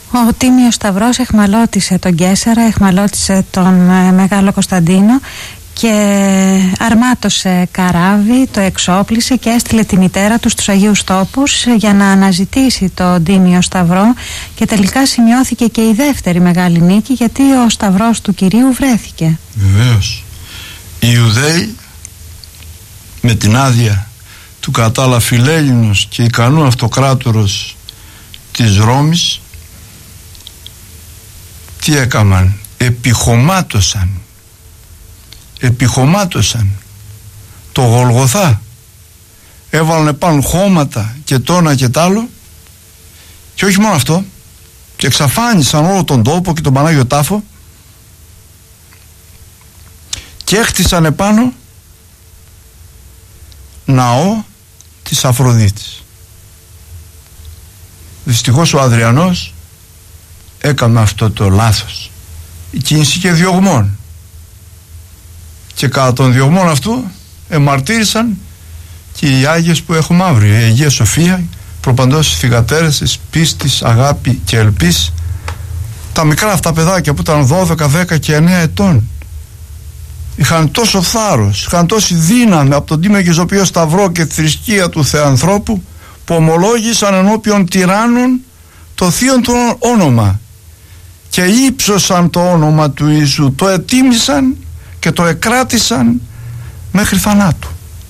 Ο Τίμιος Σταυρός εχμαλώτισε τον Καίσαρα, εχμαλώτισε τον Μεγάλο Κωνσταντίνο και αρμάτωσε καράβι, το εξόπλισε και έστειλε τη μητέρα του στους Αγίους Τόπους για να αναζητήσει τον Τίμιο Σταυρό, και τελικά σημειώθηκε και η δεύτερη μεγάλη νίκη, γιατί ο Σταυρός του Κυρίου βρέθηκε. Βεβαίως. Οι Ιουδαίοι, με την άδεια του κατάλα φιλέλληνος και ικανού αυτοκράτορος της Ρώμης, τι έκαναν? Επιχωμάτωσαν το Γολγοθά, έβαλαν πάνω χώματα και τόνα και τ' άλλο, και όχι μόνο αυτό, και εξαφάνισαν όλο τον τόπο και τον Πανάγιο Τάφο και έχτισαν επάνω ναό της Αφροδίτης. Δυστυχώς ο Αδριανός έκαμε αυτό το λάθος, η κίνηση και διωγμών, και κατά των διωγμών αυτού εμαρτύρησαν και οι Άγιες που έχουμε αύριο, η Αγία Σοφία, προπαντός θυγατέρες της πίστης, αγάπη και ελπίς, τα μικρά αυτά παιδάκια που ήταν 12, 10 και 9 ετών, είχαν τόσο θάρρος, είχαν τόση δύναμη από τον Τίμιο και Ζωπίο Σταυρό και τη θρησκεία του Θεανθρώπου, που ομολόγησαν ενώπιον τυράννων το θείον του όνομα και ύψωσαν το όνομα του Ιησού, το ετίμησαν και το εκράτησαν μέχρι θανάτου.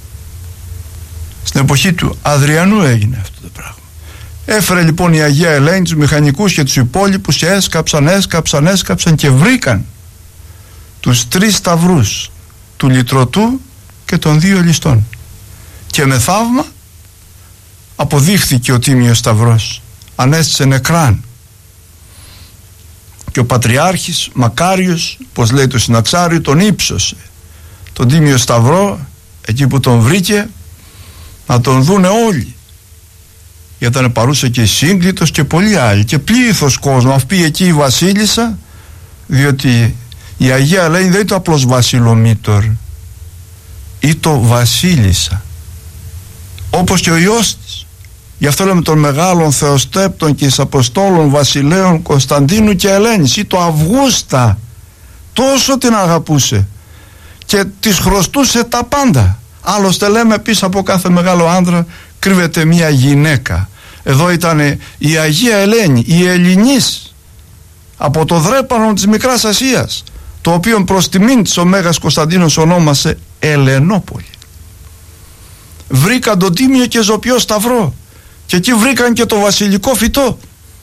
Στην εποχή του Αδριανού έγινε αυτό το πράγμα. Έφερε λοιπόν η Αγία Ελένη τους μηχανικούς και τους υπόλοιπους και έσκαψαν και βρήκαν τους 3 σταυρούς του Λυτρωτού και των 2 ληστών, και με θαύμα αποδείχθηκε ο Τίμιος Σταυρός, ανέστησε νεκράν, και ο Πατριάρχης Μακάριος, πως λέει το Συναξάριο, τον ύψωσε τον Τίμιο Σταυρό εκεί που τον βρήκε, να τον δούνε όλοι, γιατί ήταν παρούσα και η Σύγκλιτος και πολλοί άλλοι και πλήθος κόσμο. Αυτή εκεί η βασίλισσα, διότι η Αγία Ελένη δεν ήταν απλώς βασιλομήτωρ, ήταν βασίλισσα, όπως και ο Υιός της. Γι' αυτό λέμε των μεγάλων Θεοστέπτων και εις Αποστόλων βασιλέων Κωνσταντίνου και Ελένης, ή το Αυγούστα. Τόσο την αγαπούσε και της χρωστούσε τα πάντα. Άλλωστε λέμε, πίσω από κάθε μεγάλο άντρα κρύβεται μια γυναίκα. Εδώ ήταν η Αγία Ελένη, η Ελληνής, από το δρέπανο της Μικράς Ασίας, το οποίο προς τιμήν της ο Μέγας Κωνσταντίνος ονόμασε Ελενόπολη. Βρήκαν τον Τίμιο και Ζωπιό Σταυρό, και εκεί βρήκαν και το βασιλικό φυτό,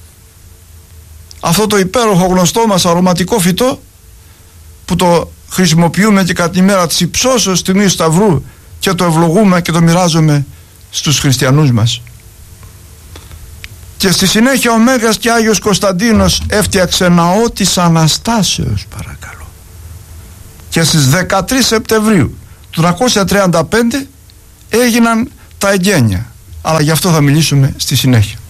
αυτό το υπέροχο γνωστό μας αρωματικό φυτό, που το χρησιμοποιούμε και κατά τη μέρα της υψώσεως τιμής Σταυρού και το ευλογούμε και το μοιράζουμε στους χριστιανούς μας. Και στη συνέχεια ο Μέγας και Άγιος Κωνσταντίνος έφτιαξε ναό της Αναστάσεως, παρακαλώ, και στις 13 Σεπτεμβρίου του 335 έγιναν τα εγγένεια, αλλά γι' αυτό θα μιλήσουμε στη συνέχεια.